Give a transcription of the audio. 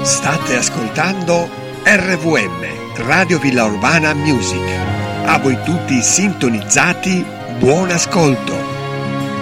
State ascoltando RVM, Radio Villa Urbana Music. A voi tutti sintonizzati, buon ascolto.